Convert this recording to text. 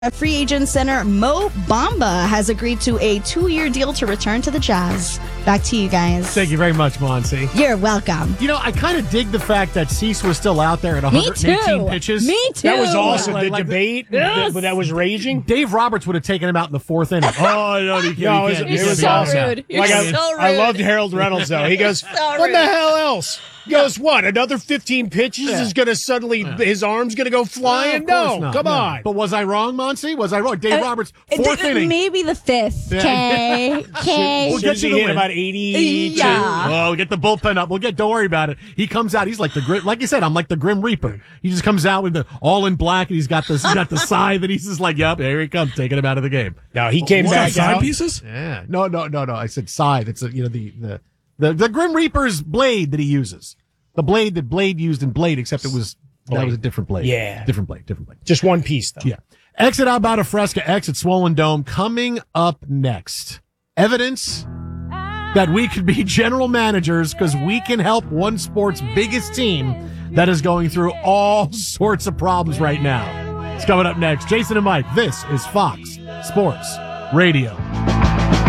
Free agent center Mo Bamba has agreed to a 2-year deal to return to the Jazz. Back to you guys. Thank you very much, Monsi. You're welcome. You know, I kind of dig the fact that Cease was still out there at 118 pitches. Me too. That was awesome. The Like debate that was raging. Dave Roberts would have taken him out in the 4th inning. Oh, no, you can't. No, it was so awesome. rude. You're so I rude. loved Harold Reynolds, though. He goes, what rude. the hell else? He goes, what, another 15 pitches is going to suddenly, his arm's going to go flying? No, come on. But was I wrong, Monsi? Was I wrong? Dave Roberts, 4th inning. Maybe the 5th. Okay. We'll get He you the hit win. about 82. Yeah. Oh, get the bullpen up. Don't worry about it. He comes out. He's like like you said, I'm like the Grim Reaper. He just comes out with the all in black, and he's got the scythe, and he's just like, yep, here he comes, taking him out of the game. No, he came back side out. pieces? Yeah. No. I said scythe. It's the Grim Reaper's blade that he uses. The blade that Blade used in Blade, except that was a different blade. Yeah. Different blade. Just one piece, though. Yeah. Exit Alberta Fresca, exit Swollen Dome. Coming up next, evidence that we could be general managers because we can help one sport's biggest team that is going through all sorts of problems right now. It's coming up next. Jason and Mike, this is Fox Sports Radio.